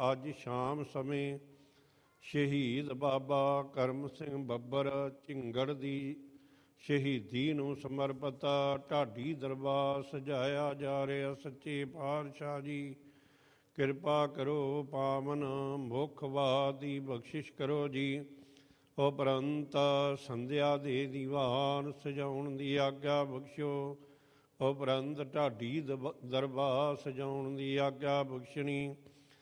ਅੱਜ ਸ਼ਾਮ ਸਮੇਂ ਸ਼ਹੀਦ ਬਾਬਾ ਕਰਮ ਸਿੰਘ ਬੱਬਰ ਝਿੰਗੜ ਦੀ ਸ਼ਹੀਦੀ ਨੂੰ ਸਮਰਪਿਤ ਢਾਡੀ ਦਰਬਾਰ ਸਜਾਇਆ ਜਾ ਰਿਹਾ। ਸੱਚੇ ਪਾਤਸ਼ਾਹ ਜੀ ਕਿਰਪਾ ਕਰੋ, ਪਾਵਨ ਮੁਖਵਾਦ ਦੀ ਬਖਸ਼ਿਸ਼ ਕਰੋ ਜੀ। ਉਪਰੰਤ ਸੰਧਿਆ ਦੇ ਦੀਵਾਨ ਸਜਾਉਣ ਦੀ ਆਗਿਆ ਬਖਸ਼ੋ। ਉਪਰੰਤ ਢਾਡੀ ਦਰਬਾਰ ਸਜਾਉਣ ਦੀ ਆਗਿਆ ਬਖਸ਼ਣੀ।